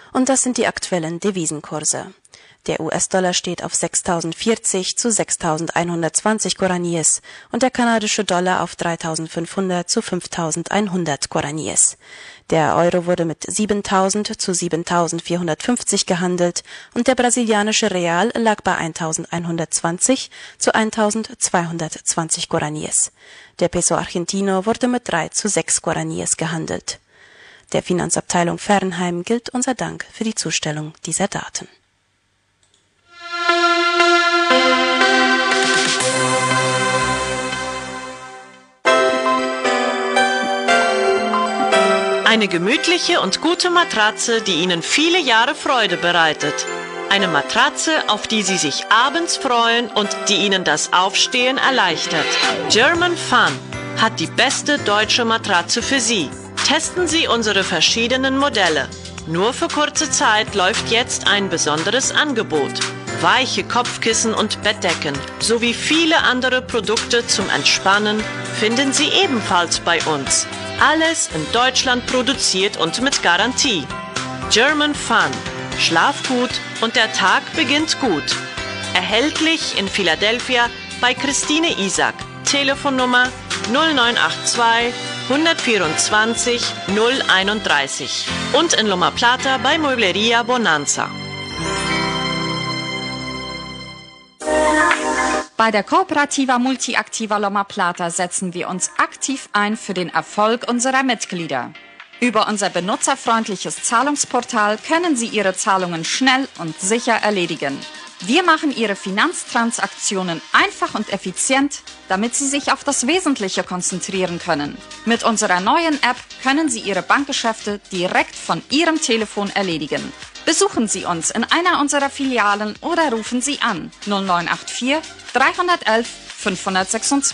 Und das sind die aktuellen Devisenkurse. Der US-Dollar steht auf 6.040 zu 6.120 Guaraníes und der kanadische Dollar auf 3.500 zu 5.100 Guaraníes. Der Euro wurde mit 7.000 zu 7.450 gehandelt und der brasilianische Real lag bei 1.120 zu 1.220 Guaraníes. Der Peso Argentino wurde mit 3 zu 6 Guaraníes gehandelt. Der Finanzabteilung Fernheim gilt unser Dank für die Zustellung dieser Daten. Eine gemütliche und gute Matratze, die Ihnen viele Jahre Freude bereitet. Eine Matratze, auf die Sie sich abends freuen und die Ihnen das Aufstehen erleichtert. German Fun hat die beste deutsche Matratze für Sie. Testen Sie unsere verschiedenen Modelle. Nur für kurze Zeit läuft jetzt ein besonderes Angebot. Weiche Kopfkissen und Bettdecken sowie viele andere Produkte zum Entspannen finden Sie ebenfalls bei uns. Alles in Deutschland produziert und mit Garantie. German Fun. Schlaf gut und der Tag beginnt gut. Erhältlich in Philadelphia bei Christine Isaac. Telefonnummer 0982 124 031 und in Loma Plata bei Muebleria Bonanza. Bei der Cooperativa Multiactiva Loma Plata setzen wir uns aktiv ein für den Erfolg unserer Mitglieder. Über unser benutzerfreundliches Zahlungsportal können Sie Ihre Zahlungen schnell und sicher erledigen. Wir machen Ihre Finanztransaktionen einfach und effizient, damit Sie sich auf das Wesentliche konzentrieren können. Mit unserer neuen App können Sie Ihre Bankgeschäfte direkt von Ihrem Telefon erledigen. Besuchen Sie uns in einer unserer Filialen oder rufen Sie an 0984 311 526.